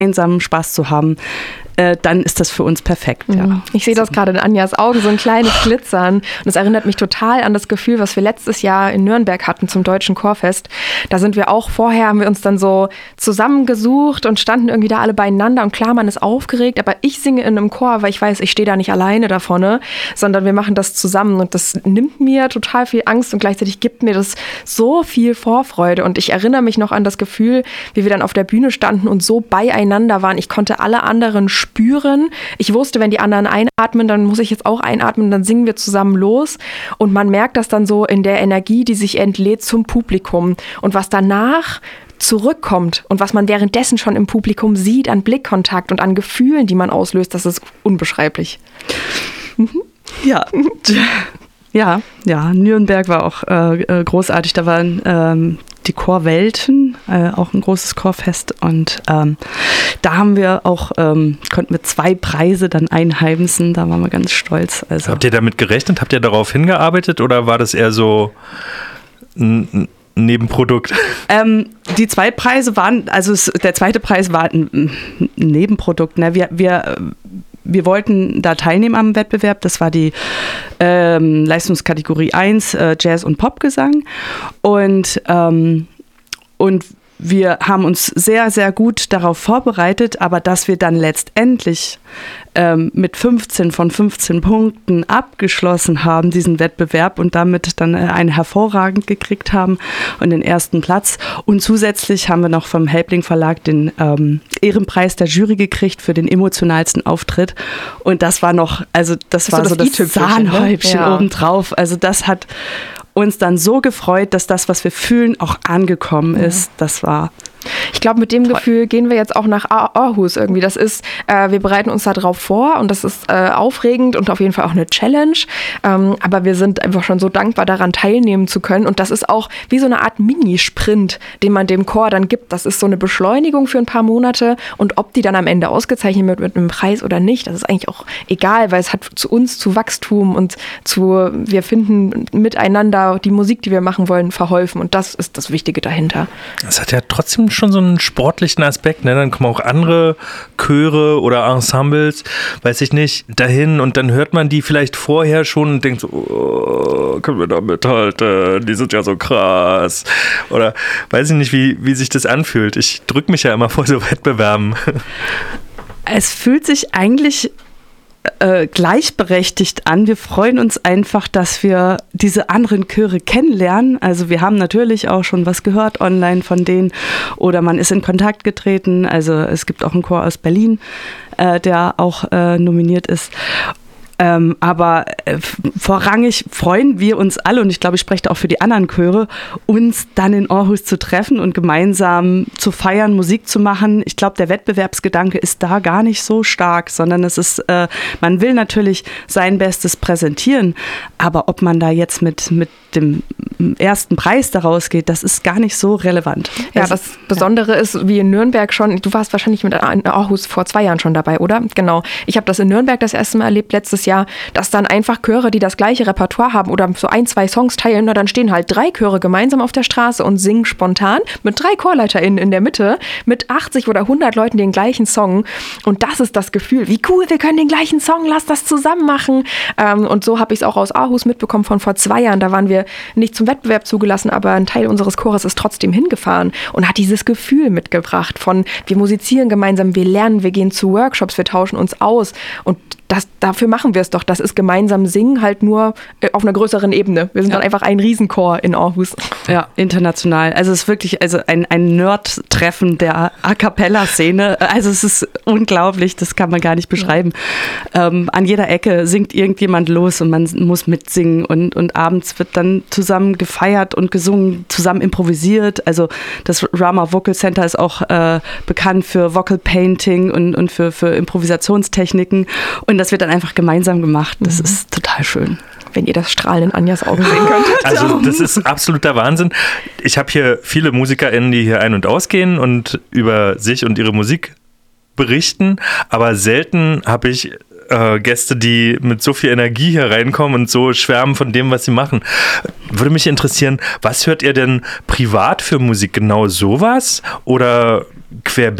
gemeinsamen Spaß zu haben, dann ist das für uns perfekt. Ja. Ich sehe das gerade in Anjas Augen, so ein kleines Glitzern. Und es erinnert mich total an das Gefühl, was wir letztes Jahr in Nürnberg hatten zum Deutschen Chorfest. Da sind wir auch vorher, haben wir uns dann so zusammengesucht und standen irgendwie da alle beieinander. Und klar, man ist aufgeregt, aber ich singe in einem Chor, weil ich weiß, ich stehe da nicht alleine da vorne, sondern wir machen das zusammen. Und das nimmt mir total viel Angst und gleichzeitig gibt mir das so viel Vorfreude. Und ich erinnere mich noch an das Gefühl, wie wir dann auf der Bühne standen und so beieinander waren. Ich konnte alle anderen spüren. Ich wusste, wenn die anderen einatmen, dann muss ich jetzt auch einatmen, dann singen wir zusammen los. Und man merkt das dann so in der Energie, die sich entlädt zum Publikum. Und was danach zurückkommt und was man währenddessen schon im Publikum sieht, an Blickkontakt und an Gefühlen, die man auslöst, das ist unbeschreiblich. Ja. Ja, Nürnberg war auch großartig. Da waren die Chorwelten, auch ein großes Chorfest. Und da haben wir auch, konnten wir 2 Preise dann einheimsen. Da waren wir ganz stolz. Also. Habt ihr damit gerechnet? Habt ihr darauf hingearbeitet oder war das eher so ein Nebenprodukt? Die Zweitpreise waren, der zweite Preis war ein Nebenprodukt. Ne? Wir wollten da teilnehmen am Wettbewerb. Das war die Leistungskategorie 1, Jazz und Popgesang. Und wir haben uns sehr, sehr gut darauf vorbereitet, aber dass wir dann letztendlich mit 15 von 15 Punkten abgeschlossen haben, diesen Wettbewerb, und damit dann einen hervorragend gekriegt haben und den ersten Platz. Und zusätzlich haben wir noch vom Helbling Verlag den Ehrenpreis der Jury gekriegt für den emotionalsten Auftritt. Und das war noch, das war so das Sahnehäubchen obendrauf. Also das hat uns dann so gefreut, dass das, was wir fühlen, auch angekommen ist. Das war... Ich glaube, mit dem Gefühl gehen wir jetzt auch nach Aarhus irgendwie. Das ist, wir bereiten uns da drauf vor und das ist aufregend und auf jeden Fall auch eine Challenge. Aber wir sind einfach schon so dankbar, daran teilnehmen zu können. Und das ist auch wie so eine Art Minisprint, den man dem Chor dann gibt. Das ist so eine Beschleunigung für ein paar Monate. Und ob die dann am Ende ausgezeichnet wird mit einem Preis oder nicht, das ist eigentlich auch egal, weil es hat zu uns, zu Wachstum und wir finden miteinander die Musik, die wir machen wollen, verholfen. Und das ist das Wichtige dahinter. Das hat ja trotzdem schon so einen sportlichen Aspekt, ne? Dann kommen auch andere Chöre oder Ensembles, weiß ich nicht, dahin und dann hört man die vielleicht vorher schon und denkt so, oh, können wir da mithalten, die sind ja so krass. Oder weiß ich nicht, wie sich das anfühlt. Ich drücke mich ja immer vor so Wettbewerben. Es fühlt sich eigentlich gleichberechtigt an. Wir freuen uns einfach, dass wir diese anderen Chöre kennenlernen. Also wir haben natürlich auch schon was gehört online von denen oder man ist in Kontakt getreten. Also es gibt auch einen Chor aus Berlin, der auch nominiert ist. Aber vorrangig freuen wir uns alle, und ich glaube, ich spreche da auch für die anderen Chöre, uns dann in Aarhus zu treffen und gemeinsam zu feiern, Musik zu machen. Ich glaube, der Wettbewerbsgedanke ist da gar nicht so stark, sondern es ist, man will natürlich sein Bestes präsentieren, aber ob man da jetzt mit dem ersten Preis daraus geht, das ist gar nicht so relevant. Ja, das Besondere ist, wie in Nürnberg schon, du warst wahrscheinlich mit Aarhus vor 2 Jahren schon dabei, oder? Genau. Ich habe das in Nürnberg das erste Mal erlebt, letztes Jahr, dass dann einfach Chöre, die das gleiche Repertoire haben oder so 1, 2 Songs teilen, dann stehen halt 3 Chöre gemeinsam auf der Straße und singen spontan mit 3 ChorleiterInnen in der Mitte, mit 80 oder 100 Leuten den gleichen Song. Und das ist das Gefühl, wie cool, wir können den gleichen Song, lass das zusammen machen. Und so habe ich es auch aus Aarhus mitbekommen von vor 2 Jahren. Da waren wir nicht zum Wettbewerb zugelassen, aber ein Teil unseres Chores ist trotzdem hingefahren und hat dieses Gefühl mitgebracht von, wir musizieren gemeinsam, wir lernen, wir gehen zu Workshops, wir tauschen uns aus und dafür machen wir es doch. Das ist gemeinsam singen, halt nur auf einer größeren Ebene. Wir sind dann einfach ein Riesenchor in Aarhus. Ja, international. Also es ist wirklich ein Nerd-Treffen der A-Cappella-Szene. Also es ist unglaublich, das kann man gar nicht beschreiben. An jeder Ecke singt irgendjemand los und man muss mitsingen und abends wird dann zusammen gefeiert und gesungen, zusammen improvisiert. Also das Rama Vocal Center ist auch bekannt für Vocal Painting und für Improvisationstechniken. Und das wird dann einfach gemeinsam gemacht. Das ist total schön. Wenn ihr das Strahlen in Anjas Augen sehen könnt. Also das ist absoluter Wahnsinn. Ich habe hier viele MusikerInnen, die hier ein- und ausgehen und über sich und ihre Musik berichten, aber selten habe ich Gäste, die mit so viel Energie hier reinkommen und so schwärmen von dem, was sie machen. Würde mich interessieren, was hört ihr denn privat für Musik? Genau sowas oder querbeet?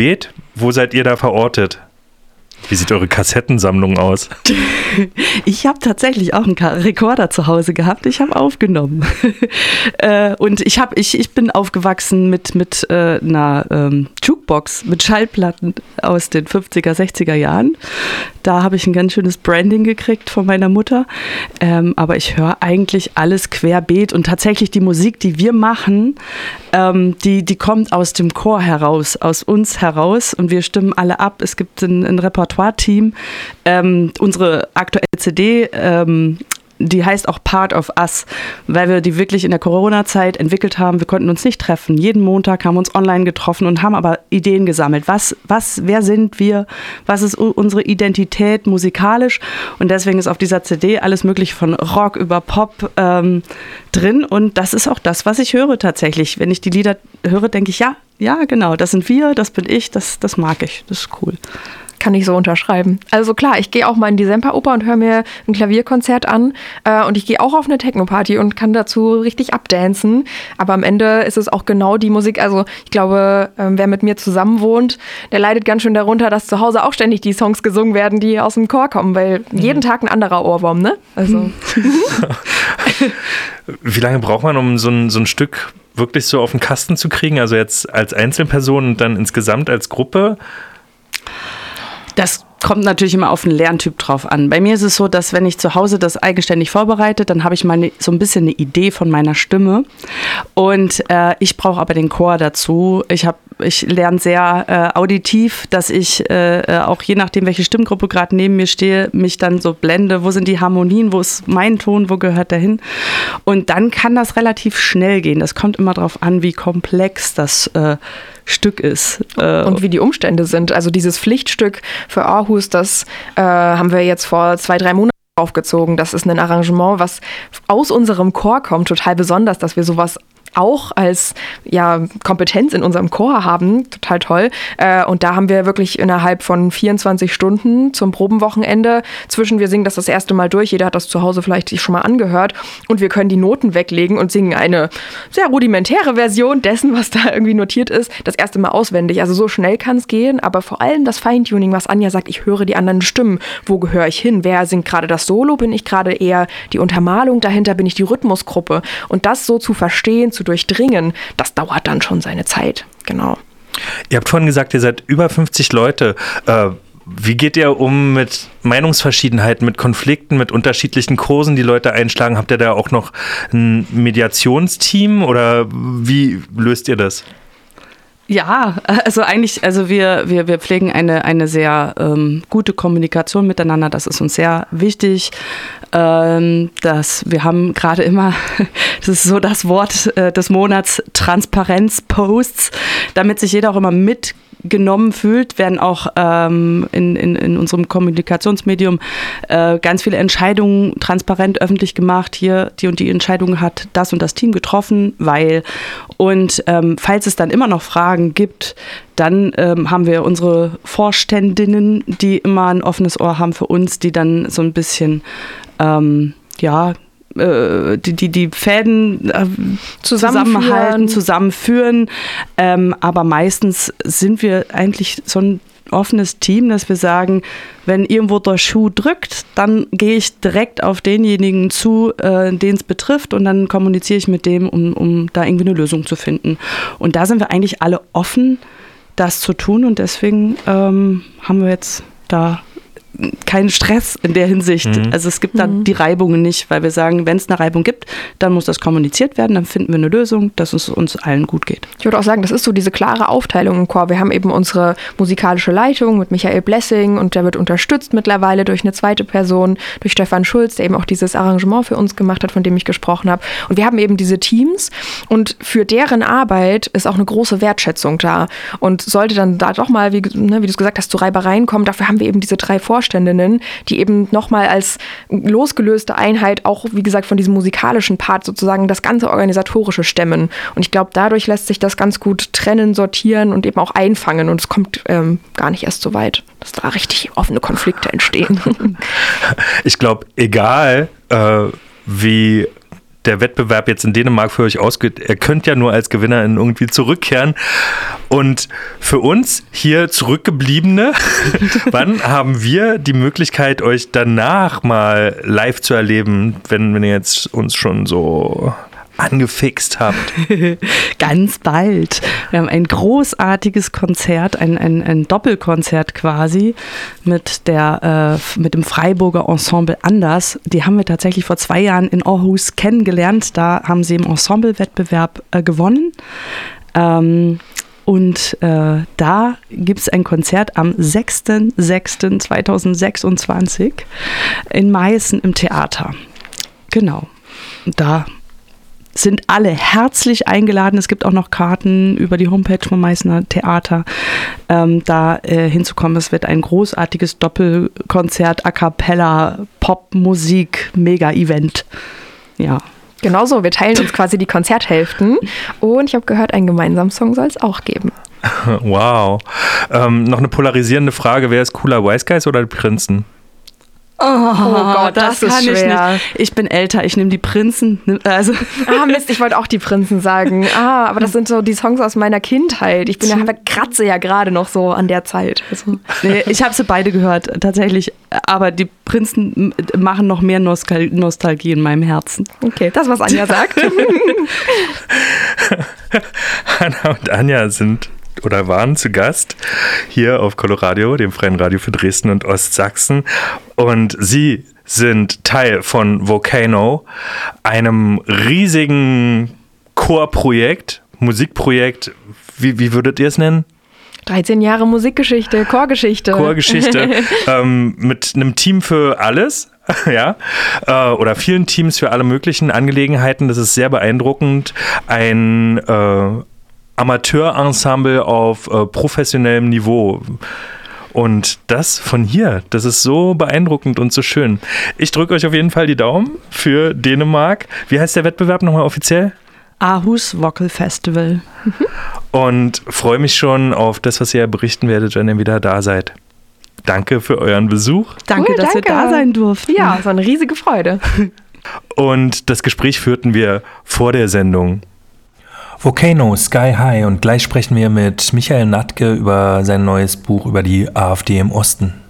wo seid ihr da verortet? Wie sieht eure Kassettensammlung aus? Ich habe tatsächlich auch einen Rekorder zu Hause gehabt. Ich habe aufgenommen. Und ich bin aufgewachsen mit einer Jukebox mit Schallplatten aus den 50er, 60er Jahren. Da habe ich ein ganz schönes Branding gekriegt von meiner Mutter. Aber ich höre eigentlich alles querbeet. Und tatsächlich die Musik, die wir machen, die kommt aus dem Chor heraus, aus uns heraus. Und wir stimmen alle ab. Es gibt ein Repertoire-Team. Unsere aktuelle CD, die heißt auch Part of Us, weil wir die wirklich in der Corona-Zeit entwickelt haben. Wir konnten uns nicht treffen. Jeden Montag haben wir uns online getroffen und haben aber Ideen gesammelt. Wer sind wir? Was ist unsere Identität musikalisch? Und deswegen ist auf dieser CD alles mögliche von Rock über Pop drin. Und das ist auch das, was ich höre tatsächlich. Wenn ich die Lieder höre, denke ich, ja, genau, das sind wir, das bin ich, das mag ich, das ist cool. Kann ich so unterschreiben. Also klar, ich gehe auch mal in die Semperoper und höre mir ein Klavierkonzert an und ich gehe auch auf eine Techno-Party und kann dazu richtig abdancen. Aber am Ende ist es auch genau die Musik, also ich glaube, wer mit mir zusammen wohnt, der leidet ganz schön darunter, dass zu Hause auch ständig die Songs gesungen werden, die aus dem Chor kommen, weil jeden Tag ein anderer Ohrwurm, ne? Also. Wie lange braucht man, um so ein Stück wirklich so auf den Kasten zu kriegen? Also jetzt als Einzelperson und dann insgesamt als Gruppe? Das kommt natürlich immer auf den Lerntyp drauf an. Bei mir ist es so, dass wenn ich zu Hause das eigenständig vorbereite, dann habe ich mal so ein bisschen eine Idee von meiner Stimme und ich brauche aber den Chor dazu. Ich lerne sehr auditiv, dass ich auch je nachdem, welche Stimmgruppe gerade neben mir stehe, mich dann so blende, wo sind die Harmonien, wo ist mein Ton, wo gehört der hin? Und dann kann das relativ schnell gehen. Das kommt immer darauf an, wie komplex das Stück ist. Und wie die Umstände sind. Also dieses Pflichtstück für Aarhus, das haben wir jetzt vor 2-3 Monaten aufgezogen. Das ist ein Arrangement, was aus unserem Chor kommt. Total besonders, dass wir sowas auch als Kompetenz in unserem Chor haben. Total toll. Und da haben wir wirklich innerhalb von 24 Stunden zum Probenwochenende wir singen das erste Mal durch. Jeder hat das zu Hause vielleicht sich schon mal angehört. Und wir können die Noten weglegen und singen eine sehr rudimentäre Version dessen, was da irgendwie notiert ist, das erste Mal auswendig. Also so schnell kann es gehen. Aber vor allem das Feintuning, was Anja sagt, ich höre die anderen Stimmen. Wo gehöre ich hin? Wer singt gerade das Solo? Bin ich gerade eher die Untermalung? Dahinter bin ich die Rhythmusgruppe. Und das so zu verstehen, zu durchdringen, das dauert dann schon seine Zeit. Genau. Ihr habt vorhin gesagt, ihr seid über 50 Leute. Wie geht ihr um mit Meinungsverschiedenheiten, mit Konflikten, mit unterschiedlichen Kursen, die Leute einschlagen? Habt ihr da auch noch ein Mediationsteam oder wie löst ihr das? Ja, wir pflegen eine sehr gute Kommunikation miteinander. Das ist uns sehr wichtig. Wir haben gerade immer, das ist so das Wort des Monats, Transparenz-Posts, damit sich jeder auch immer mitgenommen fühlt, werden auch in unserem Kommunikationsmedium ganz viele Entscheidungen transparent öffentlich gemacht. Hier, die und die Entscheidung hat das und das Team getroffen, weil. Und falls es dann immer noch Fragen gibt, dann haben wir unsere Vorständinnen, die immer ein offenes Ohr haben für uns, die dann so ein bisschen die Fäden zusammenführen. Aber meistens sind wir eigentlich so ein offenes Team, dass wir sagen, wenn irgendwo der Schuh drückt, dann gehe ich direkt auf denjenigen zu, den es betrifft und dann kommuniziere ich mit dem, um da irgendwie eine Lösung zu finden. Und da sind wir eigentlich alle offen, das zu tun und deswegen haben wir jetzt da keinen Stress in der Hinsicht. Also es gibt da die Reibungen nicht, weil wir sagen, wenn es eine Reibung gibt, dann muss das kommuniziert werden, dann finden wir eine Lösung, dass es uns allen gut geht. Ich würde auch sagen, das ist so diese klare Aufteilung im Chor. Wir haben eben unsere musikalische Leitung mit Michael Blessing und der wird unterstützt mittlerweile durch eine zweite Person, durch Stefan Schulz, der eben auch dieses Arrangement für uns gemacht hat, von dem ich gesprochen habe. Und wir haben eben diese Teams und für deren Arbeit ist auch eine große Wertschätzung da. Und sollte dann da doch mal, wie du es gesagt hast, zu Reibereien kommen, dafür haben wir eben diese 3 Vorständinnen, die eben nochmal als losgelöste Einheit auch, wie gesagt, von diesem musikalischen Part sozusagen das ganze Organisatorische stemmen. Und ich glaube, dadurch lässt sich das ganz gut trennen, sortieren und eben auch einfangen. Und es kommt gar nicht erst so weit, dass da richtig offene Konflikte entstehen. Ich glaube, egal wie der Wettbewerb jetzt in Dänemark für euch ausgeht, ihr könnt ja nur als Gewinnerin irgendwie zurückkehren. Und für uns hier Zurückgebliebene, wann haben wir die Möglichkeit, euch danach mal live zu erleben, wenn ihr jetzt uns schon so angefixt habt? Ganz bald. Wir haben ein großartiges Konzert, ein Doppelkonzert quasi mit dem Freiburger Ensemble Anders. Die haben wir tatsächlich vor 2 Jahren in Aarhus kennengelernt. Da haben sie im Ensemblewettbewerb gewonnen. Und da gibt es ein Konzert am 6.6.2026 in Meißen im Theater. Genau. Da sind alle herzlich eingeladen. Es gibt auch noch Karten über die Homepage vom Meißner Theater, da hinzukommen. Es wird ein großartiges Doppelkonzert, A Cappella, Popmusik, Mega-Event. Ja. Genauso, wir teilen uns quasi die Konzerthälften und ich habe gehört, einen gemeinsamen Song soll es auch geben. Wow. Noch eine polarisierende Frage, wer ist cooler, Wise Guys oder die Prinzen? Oh Gott, das ist schwer. Ich bin älter, ich nehme die Prinzen. Also. Mist, ich wollte auch die Prinzen sagen. Aber das sind so die Songs aus meiner Kindheit. Ich kratze ja gerade noch so an der Zeit. Also. Nee, ich habe sie beide gehört, tatsächlich. Aber die Prinzen machen noch mehr Nostalgie in meinem Herzen. Okay, das, was Anja sagt. Hanna und Anja waren zu Gast hier auf Coloradio, dem freien Radio für Dresden und Ostsachsen. Und sie sind Teil von Volcano, einem riesigen Chorprojekt, Musikprojekt. Wie würdet ihr es nennen? 13 Jahre Musikgeschichte, Chorgeschichte. Mit einem Team für alles. Ja, oder vielen Teams für alle möglichen Angelegenheiten. Das ist sehr beeindruckend. Ein Amateurensemble auf professionellem Niveau. Und das von hier, das ist so beeindruckend und so schön. Ich drücke euch auf jeden Fall die Daumen für Dänemark. Wie heißt der Wettbewerb nochmal offiziell? Aarhus Vocal Festival. Und freue mich schon auf das, was ihr berichten werdet, wenn ihr wieder da seid. Danke für euren Besuch. Danke, dass wir da sein durften. Ja, es war eine riesige Freude. Und das Gespräch führten wir vor der Sendung. Volcano, Sky High, und gleich sprechen wir mit Michael Natke über sein neues Buch über die AfD im Osten.